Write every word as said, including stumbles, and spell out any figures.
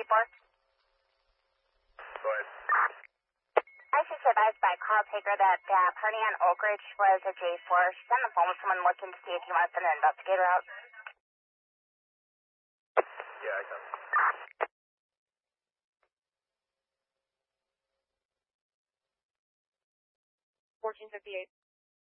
four. Go ahead. I was just advised by a call taker that uh, party on Oak Ridge was a J four. She's on the phone with someone looking to see if you want to send an investigator out. Yeah, I got it. fourteen fifty-eight.